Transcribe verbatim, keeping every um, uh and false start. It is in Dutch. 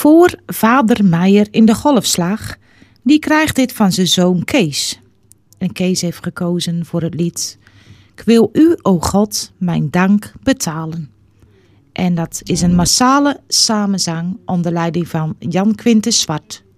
Voor vader Meijer in de golfslag, die krijgt dit van zijn zoon Kees. En Kees heeft gekozen voor het lied Ik wil u, o God, mijn dank betalen. En dat is een massale samenzang onder leiding van Jan Quintus Zwart.